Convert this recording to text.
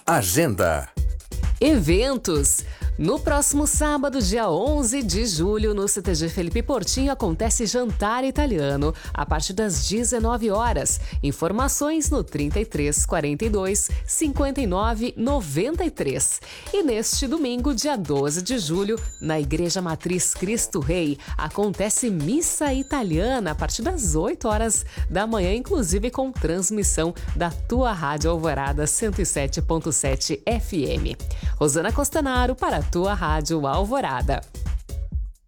Agenda. Eventos. No próximo sábado, dia 11 de julho, no CTG Felipe Portinho, acontece jantar italiano a partir das 19 horas. Informações no 33 42 59 93. E neste domingo, dia 12 de julho, na Igreja Matriz Cristo Rei, acontece missa italiana a partir das 8 horas da manhã, inclusive com transmissão da tua Rádio Alvorada 107.7 FM. Rosana Costanaro para a tua Rádio Alvorada.